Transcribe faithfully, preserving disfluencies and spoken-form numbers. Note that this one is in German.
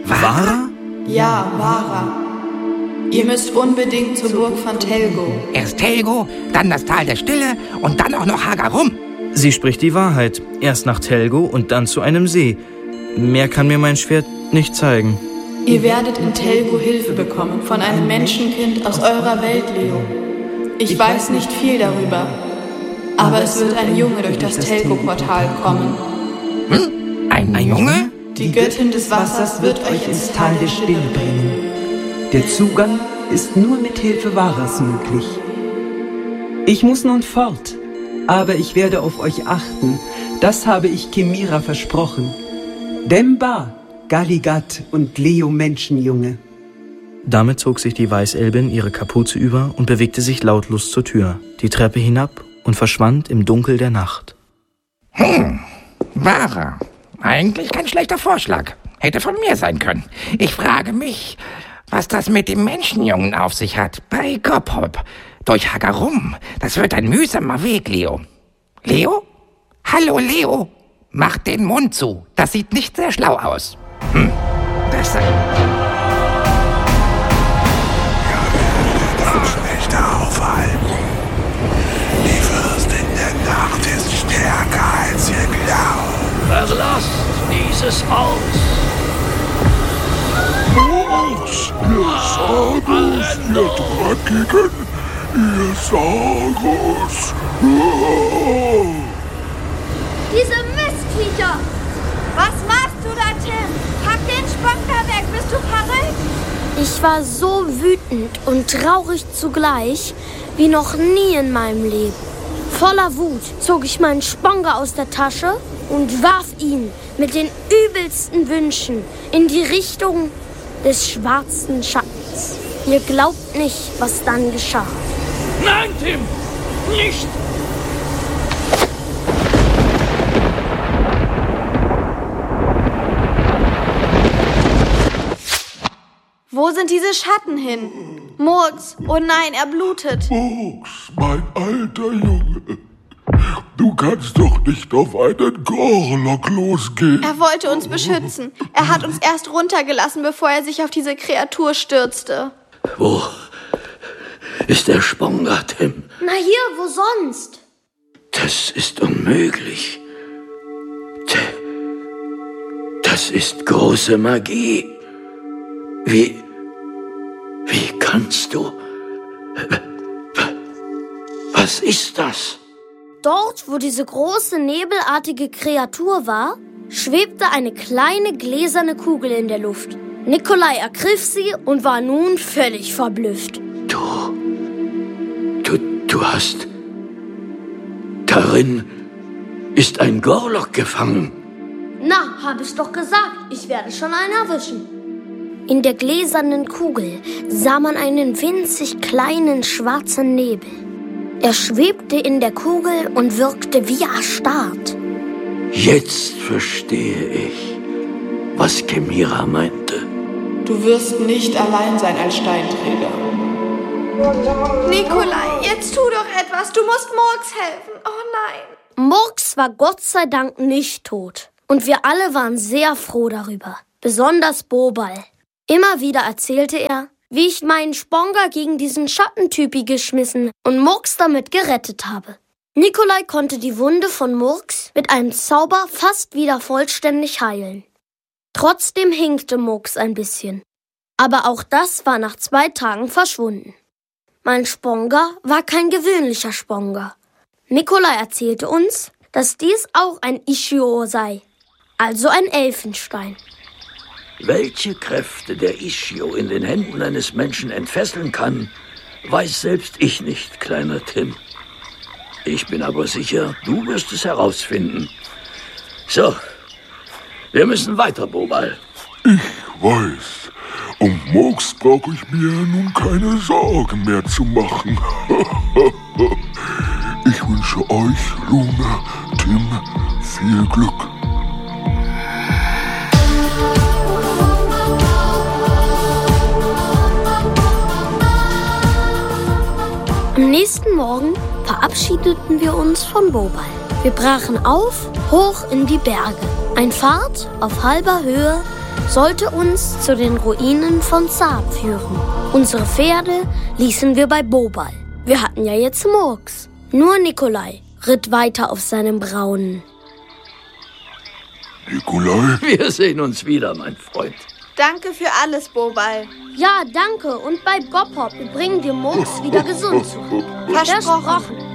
Vara? Ja, Vara. Ihr müsst unbedingt zur Burg von Telgo. Erst Telgo, dann das Tal der Stille und dann auch noch Hagarum. Sie spricht die Wahrheit. Erst nach Telgo und dann zu einem See. Mehr kann mir mein Schwert nicht zeigen. Ihr werdet in Telgo Hilfe bekommen von einem Menschenkind aus eurer Welt, Leo. Ich weiß nicht viel darüber, aber es wird ein Junge durch das Telgo-Portal kommen. Hm? Ein, ein Junge? Die Göttin des Wassers wird euch ins Tal der Stille bringen. Der Zugang ist nur mit Hilfe Varas möglich. Ich muss nun fort, aber ich werde auf euch achten. Das habe ich Kemira versprochen. Demba, Galligat und Leo Menschenjunge. Damit zog sich die Weißelbin ihre Kapuze über und bewegte sich lautlos zur Tür, die Treppe hinab und verschwand im Dunkel der Nacht. Hm, Vara. Eigentlich kein schlechter Vorschlag. Hätte von mir sein können. Ich frage mich, was das mit dem Menschenjungen auf sich hat. Bei Gophop. Durch Hagarum. Das wird ein mühsamer Weg, Leo. Leo? Hallo, Leo. Mach den Mund zu. Das sieht nicht sehr schlau aus. Hm, das sei... Nicht aufhalten. Die Fürstin der Nacht ist stärker als ihr glaubt. Verlasst dieses Haus. Los, ihr Sagus, ihr Dreckigen, ihr Sagus. Oh. Diese Mistviecher! Was machst du da, Tim? Pack den Sponker weg, bist du verrückt? Ich war so wütend und traurig zugleich wie noch nie in meinem Leben. Voller Wut zog ich meinen Sponger aus der Tasche und warf ihn mit den übelsten Wünschen in die Richtung des schwarzen Schattens. Ihr glaubt nicht, was dann geschah. Nein, Tim! Nicht! Wo sind diese Schatten hin? Murks, oh nein, er blutet. Murks, mein alter Junge. Du kannst doch nicht auf einen Gorlock losgehen. Er wollte uns beschützen. Er hat uns erst runtergelassen, bevor er sich auf diese Kreatur stürzte. Wo ist der Sponger, Tim? Na hier, wo sonst? Das ist unmöglich. Das ist große Magie. Wie... Wie kannst du... Was ist das? Dort, wo diese große nebelartige Kreatur war, schwebte eine kleine gläserne Kugel in der Luft. Nikolai ergriff sie und war nun völlig verblüfft. Du... Du... Du hast... Darin ist ein Gorlock gefangen. Na, hab ich doch gesagt, ich werde schon einen erwischen. In der gläsernen Kugel sah man einen winzig kleinen schwarzen Nebel. Er schwebte in der Kugel und wirkte wie erstarrt. Jetzt verstehe ich, was Kemira meinte. Du wirst nicht allein sein als Steinträger. Nikolai, jetzt tu doch etwas. Du musst Murks helfen. Oh nein. Murks war Gott sei Dank nicht tot. Und wir alle waren sehr froh darüber. Besonders Bobal. Immer wieder erzählte er, wie ich meinen Sponger gegen diesen Schattentypi geschmissen und Murks damit gerettet habe. Nikolai konnte die Wunde von Murks mit einem Zauber fast wieder vollständig heilen. Trotzdem hinkte Murks ein bisschen. Aber auch das war nach zwei Tagen verschwunden. Mein Sponger war kein gewöhnlicher Sponger. Nikolai erzählte uns, dass dies auch ein Ishio sei, also ein Elfenstein. Welche Kräfte der Ishio in den Händen eines Menschen entfesseln kann, weiß selbst ich nicht, kleiner Tim. Ich bin aber sicher, du wirst es herausfinden. So, wir müssen weiter, Bobal. Ich weiß. Um Murks brauche ich mir nun keine Sorgen mehr zu machen. Ich wünsche euch, Luna, Tim, viel Glück. Am nächsten Morgen verabschiedeten wir uns von Bobal. Wir brachen auf, hoch in die Berge. Ein Pfad auf halber Höhe sollte uns zu den Ruinen von Saab führen. Unsere Pferde ließen wir bei Bobal. Wir hatten ja jetzt Murks. Nur Nikolai ritt weiter auf seinem Braunen. Nikolai? Wir sehen uns wieder, mein Freund. Danke für alles, Bobal. Ja, danke. Und bei Gopop bringen wir Murks wieder gesund zurück. Versprochen. Versprochen.